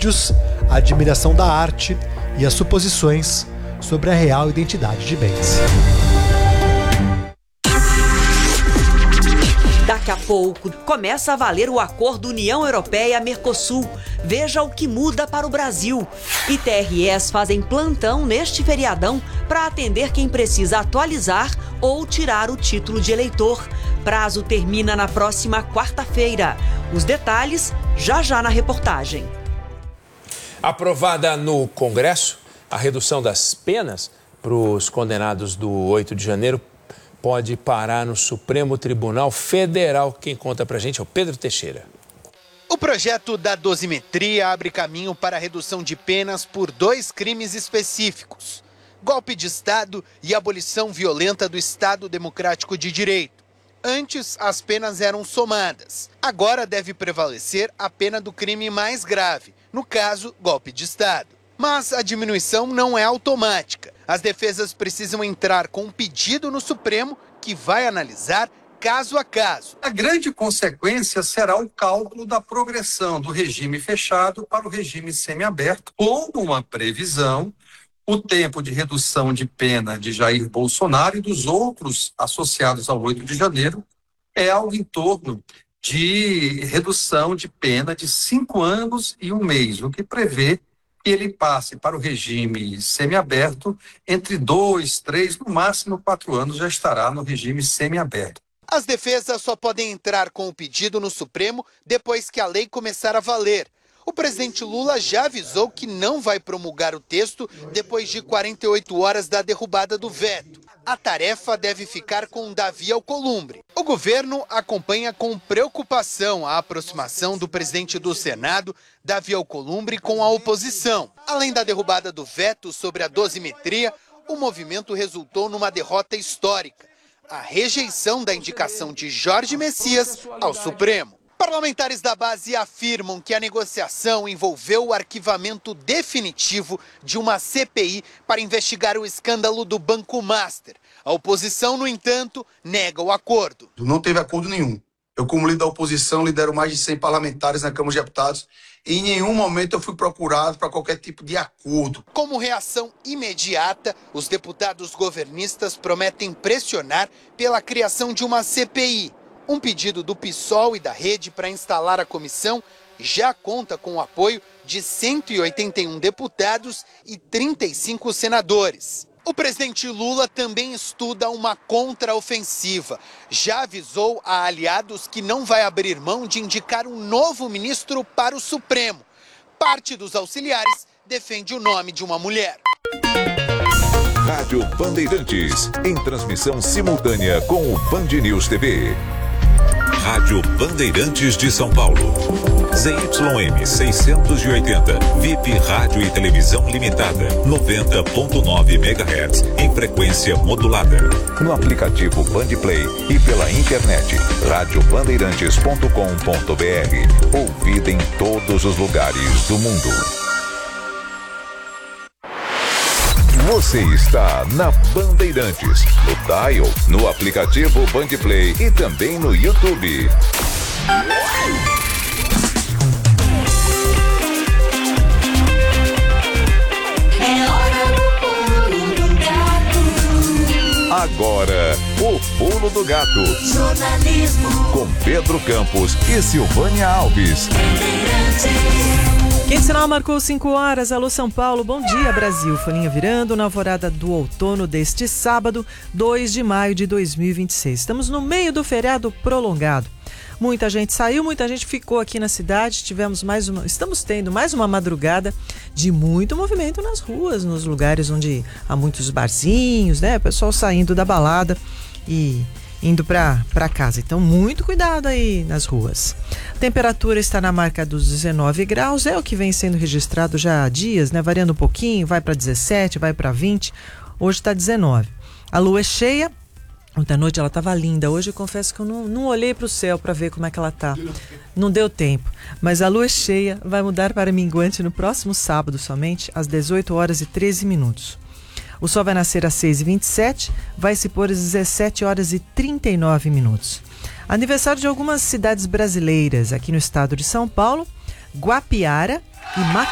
vídeos, a admiração da arte e as suposições sobre a real identidade de bens. Daqui a pouco começa a valer o acordo União Europeia-Mercosul. Veja o que muda para o Brasil. E TREs fazem plantão neste feriadão para atender quem precisa atualizar ou tirar o título de eleitor. Prazo termina na próxima quarta-feira. Os detalhes já na reportagem. Aprovada no Congresso, a redução das penas para os condenados do 8 de janeiro pode parar no Supremo Tribunal Federal. Quem conta pra gente é o Pedro Teixeira. O projeto da dosimetria abre caminho para a redução de penas por 2 crimes específicos: golpe de Estado e abolição violenta do Estado Democrático de Direito. Antes, as penas eram somadas. Agora deve prevalecer a pena do crime mais grave, no caso, golpe de Estado. Mas a diminuição não é automática. As defesas precisam entrar com um pedido no Supremo, que vai analisar caso a caso. A grande consequência será o cálculo da progressão do regime fechado para o regime semiaberto, com uma previsão, o tempo de redução de pena de Jair Bolsonaro e dos outros associados ao 8 de janeiro é algo em torno de redução de pena de 5 anos e 1 mês, o que prevê que ele passe para o regime semiaberto entre 2, 3, no máximo 4 anos já estará no regime semiaberto. As defesas só podem entrar com o pedido no Supremo depois que a lei começar a valer. O presidente Lula já avisou que não vai promulgar o texto depois de 48 horas da derrubada do veto. A tarefa deve ficar com Davi Alcolumbre. O governo acompanha com preocupação a aproximação do presidente do Senado, Davi Alcolumbre, com a oposição. Além da derrubada do veto sobre a dosimetria, o movimento resultou numa derrota histórica: a rejeição da indicação de Jorge Messias ao Supremo. Parlamentares da base afirmam que a negociação envolveu o arquivamento definitivo de uma CPI para investigar o escândalo do Banco Master. A oposição, no entanto, nega o acordo. Não teve acordo nenhum. Eu, como líder da oposição, lidero mais de 100 parlamentares na Câmara de Deputados e em nenhum momento eu fui procurado para qualquer tipo de acordo. Como reação imediata, os deputados governistas prometem pressionar pela criação de uma CPI. Um pedido do PSOL e da Rede para instalar a comissão já conta com o apoio de 181 deputados e 35 senadores. O presidente Lula também estuda uma contraofensiva. Já avisou a aliados que não vai abrir mão de indicar um novo ministro para o Supremo. Parte dos auxiliares defende o nome de uma mulher. Rádio Bandeirantes, em transmissão simultânea com o Band News TV. Rádio Bandeirantes de São Paulo. ZYM 680, VIP Rádio e Televisão Limitada, 90.9 MHz, em frequência modulada. No aplicativo Bandplay e pela internet, radiobandeirantes.com.br. Ouvida em todos os lugares do mundo. Você está na Bandeirantes, no Dial, no aplicativo Bandplay e também no YouTube. É hora do pulo do gato. Agora, o Pulo do Gato. Jornalismo Com Pedro Campos e Silvânia Alves. Quente sinal marcou 5 horas. Alô São Paulo, bom dia Brasil. Folhinha virando na alvorada do outono deste sábado, 2 de maio de 2026. Estamos no meio do feriado prolongado. Muita gente saiu, muita gente ficou aqui na cidade. Estamos tendo mais uma madrugada de muito movimento nas ruas, nos lugares onde há muitos barzinhos, né? O pessoal saindo da balada e indo para casa. Então, muito cuidado aí nas ruas. A temperatura está na marca dos 19 graus, é o que vem sendo registrado já há dias, né? Variando um pouquinho, vai para 17, vai para 20. Hoje está 19. A lua é cheia. Ontem à noite ela estava linda. Hoje eu confesso que eu não olhei para o céu para ver como é que ela tá. Não deu tempo. Mas a lua é cheia vai mudar para minguante no próximo sábado somente, às 18 horas e 13 minutos. O sol vai nascer às 6h27, vai se pôr às 17 horas e 39 minutos. Aniversário de algumas cidades brasileiras aqui no estado de São Paulo: Guapiara e